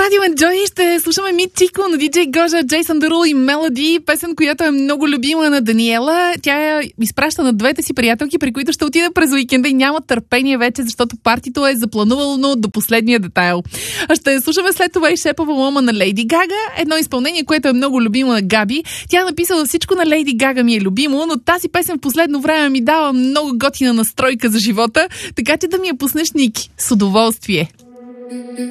Радио Enjoy ще слушаме Мит Чико на диджей Гожа, Джейсън Дерул и Мелоди, песен, която е много любима на Даниела. Тя я изпраща на двете си приятелки, при които ще отида през уикенда и няма търпение вече, защото партито е запланувано до последния детайл. Ще слушаме след това и Шепава лома на Лейди Гага, едно изпълнение, което е много любимо на Габи. Тя е написала всичко на Лейди Гага ми е любимо, но тази песен в последно време ми дава много готина настройка за живота, така че да ми я пуснеш, Ники, с удоволствие.